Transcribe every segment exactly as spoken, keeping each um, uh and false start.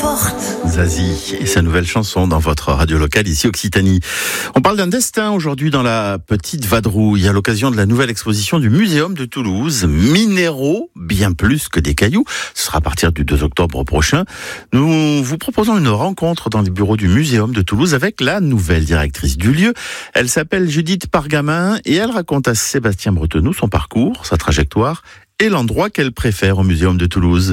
forte. Zazie et sa nouvelle chanson dans votre radio locale ici Occitanie. On parle d'un destin aujourd'hui dans la petite vadrouille à l'occasion de la nouvelle exposition du Muséum de Toulouse, Minéraux, bien plus que des cailloux. Ce sera à partir du deux octobre prochain. Nous vous proposons une rencontre dans les bureaux du Muséum de Toulouse avec la nouvelle directrice du lieu. Elle s'appelle Judith Pargamin et elle raconte à Sébastien Bretenoux son parcours, sa trajectoire et l'endroit qu'elle préfère au Muséum de Toulouse.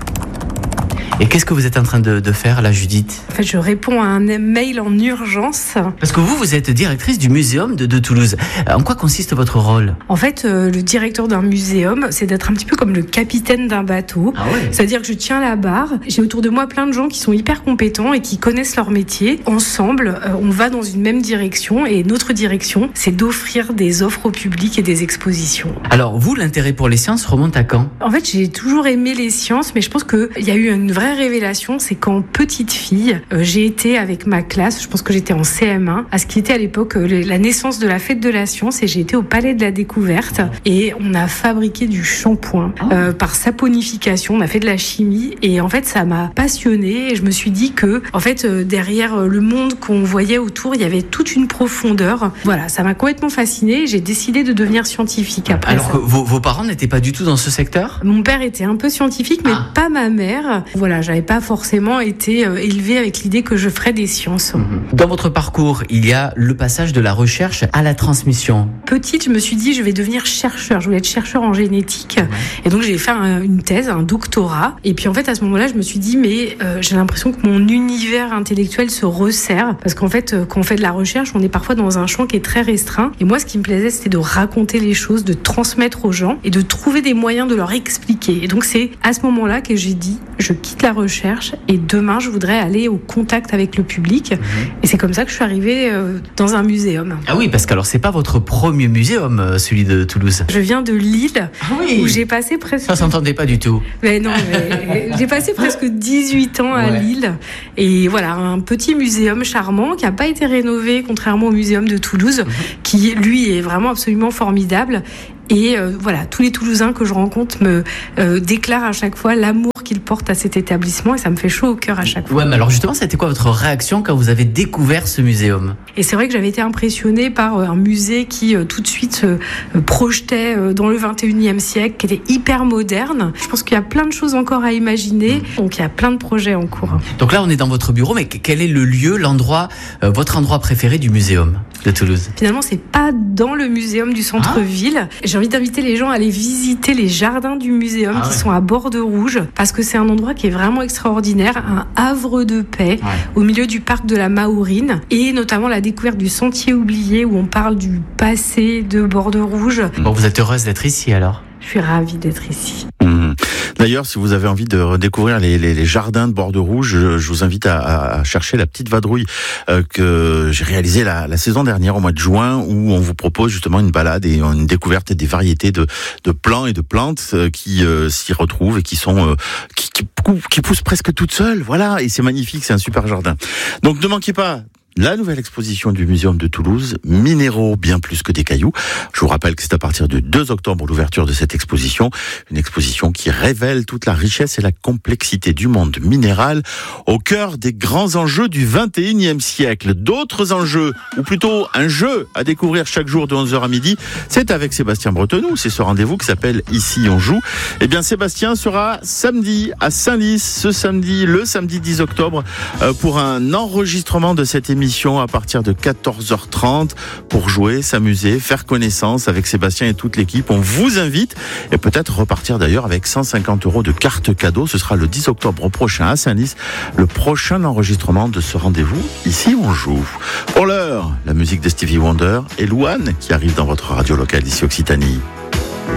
Et qu'est-ce que vous êtes en train de, de faire là, Judith ? En fait, je réponds à un mail en urgence. Parce que vous, vous êtes directrice du Muséum de, de Toulouse. En quoi consiste votre rôle ? En fait, euh, le directeur d'un muséum, c'est d'être un petit peu comme le capitaine d'un bateau. Ah ouais. C'est-à-dire que je tiens la barre. J'ai autour de moi plein de gens qui sont hyper compétents et qui connaissent leur métier. Ensemble, euh, on va dans une même direction et notre direction, c'est d'offrir des offres au public et des expositions. Alors, vous, l'intérêt pour les sciences remonte à quand ? En fait, j'ai toujours aimé les sciences, mais je pense qu'il y a eu une vraie révélation, c'est qu'en petite fille, euh, j'ai été avec ma classe, je pense que j'étais en C M un, à ce qui était à l'époque euh, la naissance de la fête de la science, et j'ai été au Palais de la Découverte, et on a fabriqué du shampoing euh, par saponification, on a fait de la chimie, et en fait ça m'a passionnée, et je me suis dit que en fait euh, derrière euh, le monde qu'on voyait autour, il y avait toute une profondeur. Voilà, ça m'a complètement fascinée, et j'ai décidé de devenir scientifique après. Alors ça. que vos, vos parents n'étaient pas du tout dans ce secteur ? Mon père était un peu scientifique, mais Ah. pas ma mère. Voilà, j'avais pas forcément été euh, élevée avec l'idée que je ferais des sciences. Dans votre parcours, il y a le passage de la recherche à la transmission. Petite, je me suis dit, je vais devenir chercheur. Je voulais être chercheur en génétique. Ouais. Et donc, j'ai fait un- une thèse, un doctorat. Et puis, en fait, à ce moment-là, je me suis dit, mais euh, j'ai l'impression que mon univers intellectuel se resserre. Parce qu'en fait, euh, quand on fait de la recherche, on est parfois dans un champ qui est très restreint. Et moi, ce qui me plaisait, c'était de raconter les choses, de transmettre aux gens et de trouver des moyens de leur expliquer. Et donc, c'est à ce moment-là que j'ai dit, je quitte la recherche et demain, je voudrais aller au contact avec le public. Mmh. Et c'est comme ça que je suis arrivée euh, dans un muséum. Ah oui, parce que alors c'est pas votre premier muséum, euh, celui de Toulouse. Je viens de Lille, Ah oui. où j'ai passé presque... Ça s'entendait pas du tout. Mais non, mais j'ai passé presque dix-huit ans à Ouais. Lille. Et voilà, un petit muséum charmant qui n'a pas été rénové, contrairement au muséum de Toulouse, mmh. qui, lui, est vraiment absolument formidable. Et euh, voilà, tous les Toulousains que je rencontre me euh, déclarent à chaque fois l'amour qu'ils portent à cet établissement, et ça me fait chaud au cœur à chaque fois. Ouais, mais alors justement, c'était quoi votre réaction quand vous avez découvert ce muséum ? Et c'est vrai que j'avais été impressionnée par euh, un musée qui euh, tout de suite se euh, projetait euh, dans le vingt et unième siècle, qui était hyper moderne. Je pense qu'il y a plein de choses encore à imaginer, donc il y a plein de projets en cours. Donc là, on est dans votre bureau, mais quel est le lieu, l'endroit, euh, votre endroit préféré du muséum de Toulouse ? Finalement, c'est pas dans le muséum du centre-ville. Ah. J'ai envie d'inviter les gens à aller visiter les jardins du muséum ah qui ouais. sont à Borderouge, parce que c'est un endroit qui est vraiment extraordinaire, un havre de paix ouais. au milieu du parc de la Mahourine, et notamment la découverte du sentier oublié où on parle du passé de Borderouge. Bon, vous êtes heureuse d'être ici alors ? Je suis ravie d'être ici. Mmh. D'ailleurs, si vous avez envie de redécouvrir les, les, les jardins de Borderouge, je, je vous invite à, à chercher la petite vadrouille euh, que j'ai réalisée la, la saison dernière au mois de juin, où on vous propose justement une balade et une découverte des variétés de, de plants et de plantes euh, qui euh, s'y retrouvent et qui sont euh, qui, qui, qui poussent presque toutes seules. Voilà, et c'est magnifique, c'est un super jardin. Donc ne manquez pas la nouvelle exposition du Muséum de Toulouse, Minéraux, bien plus que des cailloux. Je vous rappelle que c'est à partir du deux octobre l'ouverture de cette exposition. Une exposition qui révèle toute la richesse et la complexité du monde minéral au cœur des grands enjeux du vingt et unième siècle. D'autres enjeux, ou plutôt un jeu à découvrir chaque jour de onze heures à midi, c'est avec Sébastien Bretenoux. C'est ce rendez-vous qui s'appelle Ici on joue. Eh bien, Sébastien sera samedi à Saint-Lys, ce samedi, le samedi dix octobre, pour un enregistrement de cette émission à partir de quatorze heures trente pour jouer, s'amuser, faire connaissance avec Sébastien et toute l'équipe. On vous invite et peut-être repartir d'ailleurs avec cent cinquante euros de carte cadeau. Ce sera le dix octobre prochain à Saint-Lys, le prochain enregistrement de ce rendez-vous. Ici, on joue. Pour l'heure, la musique de Stevie Wonder et Louane qui arrive dans votre radio locale ici Occitanie.